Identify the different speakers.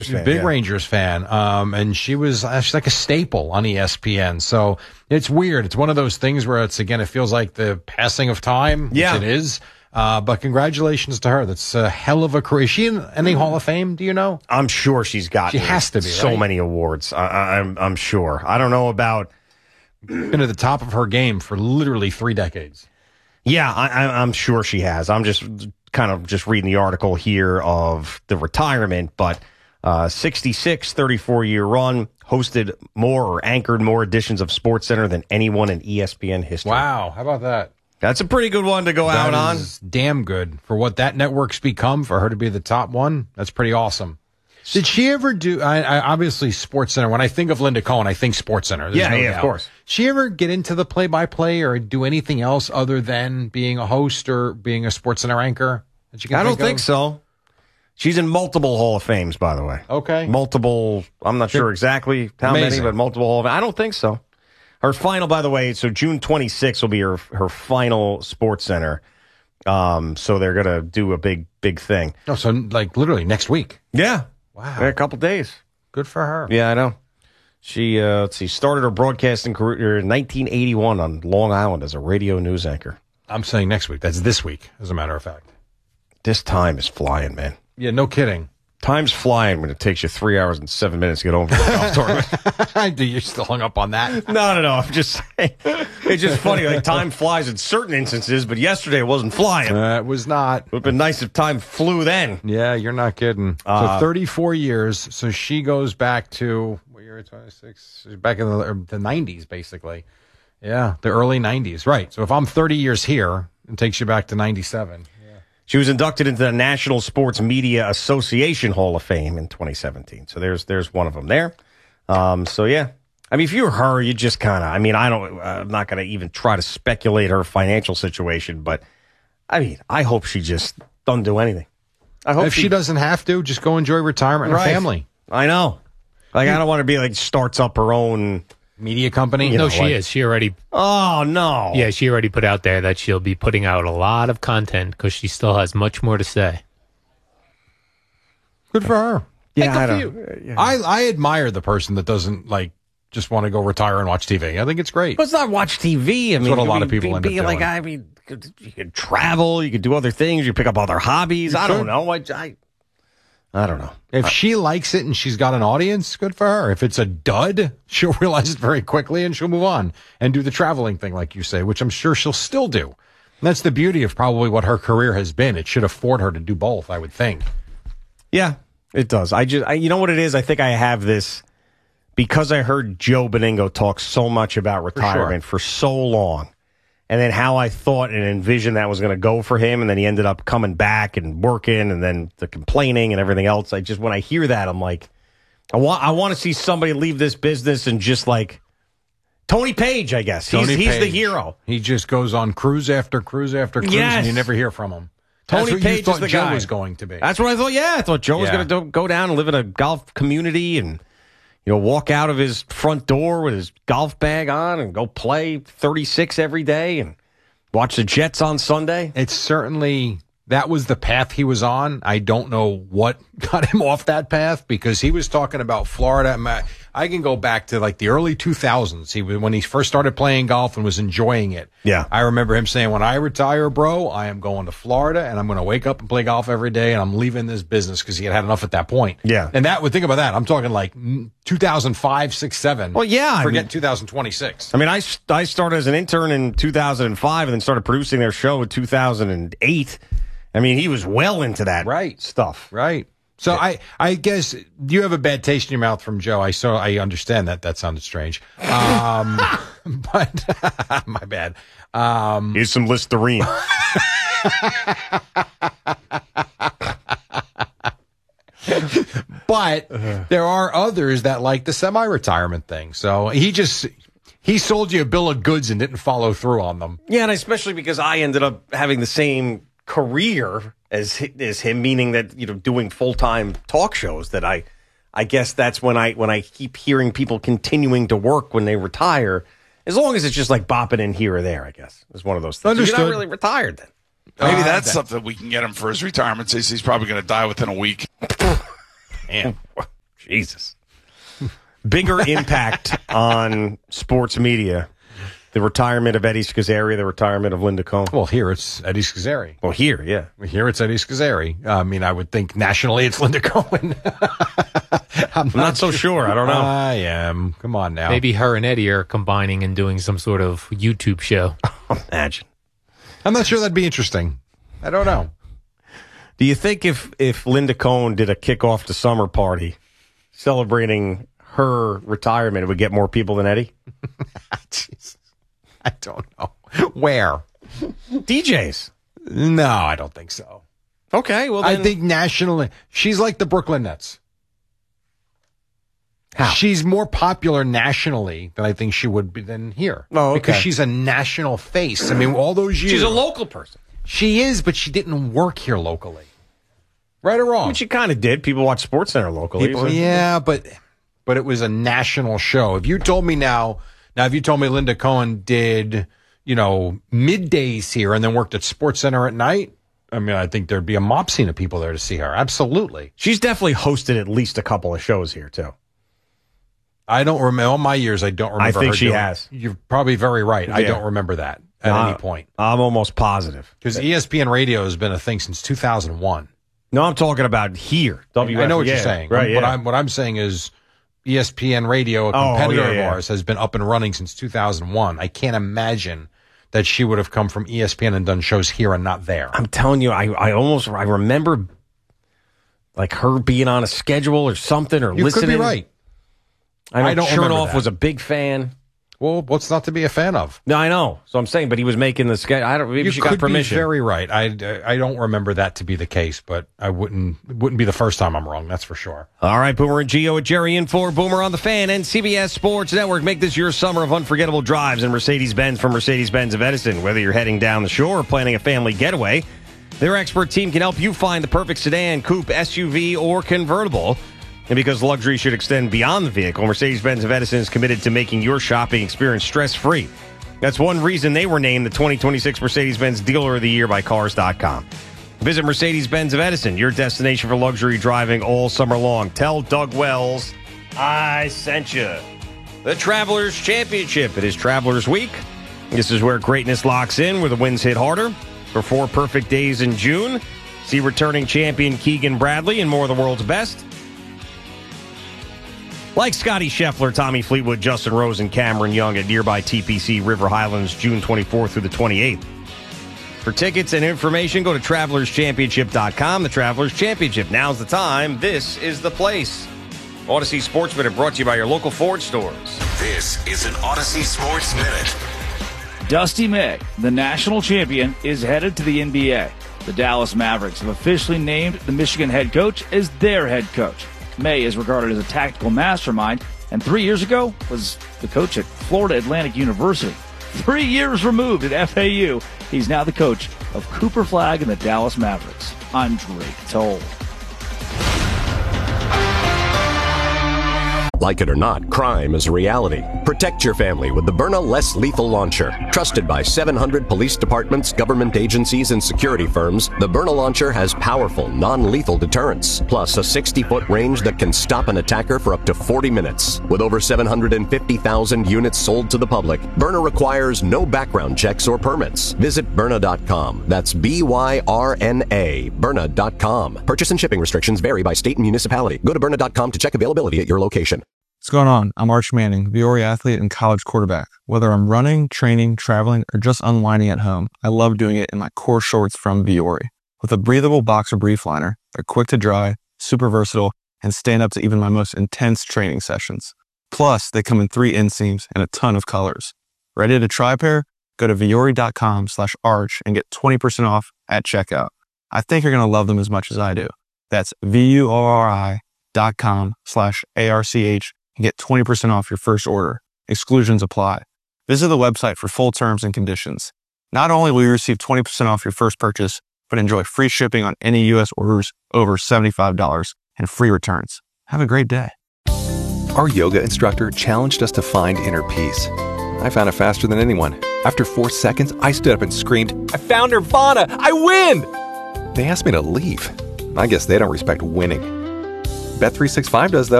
Speaker 1: Big Rangers fan. And she's like a staple on ESPN. So it's weird. It's one of those things where it feels like the passing of time.
Speaker 2: Yeah.
Speaker 1: Which it is. But congratulations to her. That's a hell of a career. Is she in any Hall of Fame? Do you know?
Speaker 2: I'm sure she's got.
Speaker 1: She has to be.
Speaker 2: So
Speaker 1: right?
Speaker 2: many awards. I'm sure. I don't know about.
Speaker 1: Been at the top of her game for literally 3 decades.
Speaker 2: Yeah, I'm sure she has. I'm just kind of just reading the article here of the retirement, but 66, 34-year run, hosted more or anchored more editions of SportsCenter than anyone in ESPN history.
Speaker 1: Wow, how about that?
Speaker 2: That's a pretty good one to go out on.
Speaker 1: That is damn good. For what that network's become, for her to be the top one, that's pretty awesome. Did she ever do, I obviously SportsCenter, when I think of Linda Cohen, I think SportsCenter.
Speaker 2: Yeah, of course.
Speaker 1: Did she ever get into the play-by-play or do anything else other than being a host or being a SportsCenter anchor?
Speaker 2: I don't think so. She's in multiple Hall of Fames, by the way.
Speaker 1: Okay.
Speaker 2: Multiple, I'm not sure exactly how many, but multiple Hall of Fame. I don't think so. Her final, by the way, so June 26th will be her final SportsCenter. So they're going to do a big thing.
Speaker 1: Oh, so like literally next week.
Speaker 2: Yeah.
Speaker 1: Wow.
Speaker 2: In a couple days.
Speaker 1: Good for her.
Speaker 2: Yeah, I know. She, started her broadcasting career in 1981 on Long Island as a radio news anchor.
Speaker 1: I'm saying next week. That's this week, as a matter of fact. This
Speaker 2: time is flying, man.
Speaker 1: Yeah, no kidding.
Speaker 2: Time's flying when it takes you 3 hours and 7 minutes to get home from the golf tournament.
Speaker 1: Do you still hung up on that?
Speaker 2: No. I'm just saying. It's just funny. Like, time flies in certain instances, but yesterday it wasn't flying.
Speaker 1: It was not.
Speaker 2: It would have been nice if time flew then.
Speaker 1: Yeah, you're not kidding. So 34 years. So she goes back to, what year? 26? Back in the 90s, basically. Yeah, the early 90s. Right. So if I'm 30 years here, it takes you back to 97.
Speaker 2: She was inducted into the National Sports Media Association Hall of Fame in 2017. So there's one of them there. So yeah, I mean, if you're her, you just kind of, I mean, I'm not going to even try to speculate her financial situation, but I mean, I hope she just doesn't do anything. I hope
Speaker 1: if she doesn't have to, just go enjoy retirement and her family.
Speaker 2: I know. Like, I don't want to be like starts up her own
Speaker 1: media company.
Speaker 3: No, she is. She already.
Speaker 2: Oh, no.
Speaker 3: Yeah, she already put out there that she'll be putting out a lot of content because she still has much more to say.
Speaker 1: Good for her.
Speaker 2: Yeah,
Speaker 1: I admire the person that doesn't like just want to go retire and watch TV. I think it's great.
Speaker 2: But it's not watch TV. I mean,
Speaker 1: what a lot of people end up doing.
Speaker 2: Like, I mean, you could travel, you could do other things, you pick up other hobbies. I don't know. I don't know.
Speaker 1: If she likes it and she's got an audience, good for her. If it's a dud, she'll realize it very quickly and she'll move on and do the traveling thing, like you say, which I'm sure she'll still do. And that's the beauty of probably what her career has been. It should afford her to do both, I would think.
Speaker 2: Yeah, it does. You know what it is? I think I have this because I heard Joe Beningo talk so much about retirement for so long. And then how I thought and envisioned that was going to go for him, and then he ended up coming back and working, and then the complaining and everything else. When I hear that, I'm like, I want to see somebody leave this business and just like Tony Page, I guess. He's the hero.
Speaker 1: He just goes on cruise after cruise after cruise, and you never hear from him.
Speaker 2: Tony Page is the
Speaker 1: Joe
Speaker 2: guy.
Speaker 1: Was going to be.
Speaker 2: That's what I thought. Yeah, I thought Joe was going to go down and live in a golf community and walk out of his front door with his golf bag on and go play 36 every day and watch the Jets on Sunday.
Speaker 1: It's certainly, that was the path he was on. I don't know what got him off that path because he was talking about Florida. I can go back to like the early 2000s. When he first started playing golf and was enjoying it.
Speaker 2: Yeah.
Speaker 1: I remember him saying, when I retire, bro, I am going to Florida and I'm going to wake up and play golf every day and I'm leaving this business because he had enough at that point.
Speaker 2: Yeah.
Speaker 1: And think about that. I'm talking like 2005, 6, 7.
Speaker 2: Well, yeah.
Speaker 1: Forget 2026.
Speaker 2: I mean, I started as an intern in 2005 and then started producing their show in 2008. I mean, he was well into that stuff.
Speaker 1: Right. So I guess you have a bad taste in your mouth from Joe. I understand that. That sounded strange. But my bad.
Speaker 2: Here's some Listerine.
Speaker 1: But there are others that like the semi-retirement thing. So he sold you a bill of goods and didn't follow through on them.
Speaker 2: Yeah, and especially because I ended up having the same career as him, meaning that doing full-time talk shows. That I guess that's when I keep hearing people continuing to work when they retire, as long as it's just like bopping in here or there. I guess is one of those things.
Speaker 1: Understood.
Speaker 2: You're not really retired then.
Speaker 4: Maybe that's something we can get him for his retirement, since he's probably going to die within a week.
Speaker 2: Man, Jesus. Bigger impact on sports media. The retirement of Eddie Scazzeri, the retirement of Linda Cohn.
Speaker 1: Well, here it's Eddie Scazzeri.
Speaker 2: Well, here, yeah.
Speaker 1: Here it's Eddie Scazzeri. I mean, I would think nationally it's Linda Cohn.
Speaker 2: I'm not so sure. I don't know.
Speaker 1: I am. Come on now.
Speaker 3: Maybe her and Eddie are combining and doing some sort of YouTube show.
Speaker 2: Imagine.
Speaker 1: I'm not sure that'd be interesting. I don't know.
Speaker 2: Do you think if Linda Cohn did a kickoff to summer party celebrating her retirement, it would get more people than Eddie?
Speaker 1: Jesus. I don't know. Where?
Speaker 2: DJs.
Speaker 1: No, I don't think so.
Speaker 2: Okay, well then.
Speaker 1: I think nationally, she's like the Brooklyn Nets.
Speaker 2: How?
Speaker 1: She's more popular nationally than I think she would be than here.
Speaker 2: Oh, okay.
Speaker 1: Because she's a national face. I mean, all those years.
Speaker 2: She's a local person.
Speaker 1: She is, but she didn't work here locally. Right or wrong?
Speaker 2: I mean, she kind of did. People watch SportsCenter locally.
Speaker 1: Yeah, but it was a national show. If you told me if you told me Linda Cohn did, middays here and then worked at SportsCenter at night, I mean, I think there'd be a mob scene of people there to see her. Absolutely.
Speaker 2: She's definitely hosted at least a couple of shows here, too.
Speaker 1: I don't remember. All my years, I don't remember.
Speaker 2: I think she has.
Speaker 1: You're probably very right.
Speaker 2: Yeah.
Speaker 1: I don't remember that at any point.
Speaker 2: I'm almost positive.
Speaker 1: Because ESPN Radio has been a thing since 2001.
Speaker 2: No, I'm talking about here.
Speaker 1: I know what you're saying.
Speaker 2: Right,
Speaker 1: what I'm saying is ESPN Radio, a competitor of ours, has been up and running since 2001. I can't imagine that she would have come from ESPN and done shows here and not there.
Speaker 2: I'm telling you, I remember like her being on a schedule or something or listening.
Speaker 1: You could be right.
Speaker 2: I know Chernoff was a big fan.
Speaker 1: Well, what's not to be a fan of?
Speaker 2: No, I know. So I'm saying, but he was making the schedule. I don't. Maybe she got permission.
Speaker 1: Be very right. I don't remember that to be the case, but it wouldn't be the first time I'm wrong. That's for sure.
Speaker 2: All right, Boomer and Gio with Jerry in for Boomer on the Fan and CBS Sports Network. Make this your summer of unforgettable drives in Mercedes-Benz from Mercedes-Benz of Edison. Whether you're heading down the shore or planning a family getaway, their expert team can help you find the perfect sedan, coupe, SUV, or convertible. And because luxury should extend beyond the vehicle, Mercedes-Benz of Edison is committed to making your shopping experience stress-free. That's one reason they were named the 2026 Mercedes-Benz Dealer of the Year by Cars.com. Visit Mercedes-Benz of Edison, your destination for luxury driving all summer long. Tell Doug Wells I sent you. The Travelers Championship. It is Travelers Week. This is where greatness locks in, where the wins hit harder. For 4 perfect days in June, see returning champion Keegan Bradley and more of the world's best. Like Scotty Scheffler, Tommy Fleetwood, Justin Rose, and Cameron Young at nearby TPC River Highlands, June 24th through the 28th. For tickets and information, go to TravelersChampionship.com. The Travelers Championship. Now's the time. This is the place. Odyssey Sports Minute brought to you by your local Ford stores.
Speaker 4: This is an Odyssey Sports Minute.
Speaker 5: Dusty May, the national champion, is headed to the NBA. The Dallas Mavericks have officially named the Michigan head coach as their head coach. May is regarded as a tactical mastermind, and 3 years ago was the coach at Florida Atlantic University. 3 years removed at FAU, he's now the coach of Cooper Flagg and the Dallas Mavericks. I'm Drake Toll.
Speaker 6: Like it or not, crime is a reality. Protect your family with the Byrna Less Lethal Launcher. Trusted by 700 police departments, government agencies, and security firms, the Byrna Launcher has powerful, non-lethal deterrence, plus a 60-foot range that can stop an attacker for up to 40 minutes. With over 750,000 units sold to the public, Byrna requires no background checks or permits. Visit Byrna.com. That's B-Y-R-N-A, Byrna.com. Purchase and shipping restrictions vary by state and municipality. Go to Byrna.com to check availability at your location.
Speaker 7: What's going on? I'm Arch Manning, Viore athlete and college quarterback. Whether I'm running, training, traveling, or just unwinding at home, I love doing it in my core shorts from Viore. With a breathable boxer brief liner, they're quick to dry, super versatile, and stand up to even my most intense training sessions. Plus, they come in 3 inseams and a ton of colors. Ready to try a pair? Go to Viore.com/arch and get 20% off at checkout. I think you're going to love them as much as I do. That's VUORI.com/ARCH and get 20% off your first order. Exclusions apply. Visit the website for full terms and conditions. Not only will you receive 20% off your first purchase, but enjoy free shipping on any U.S. orders over $75 and free returns. Have a great day.
Speaker 8: Our yoga instructor challenged us to find inner peace. I found it faster than anyone. After 4 seconds, I stood up and screamed, "I found Nirvana! I win!" They asked me to leave. I guess they don't respect winning. Bet365 does, though.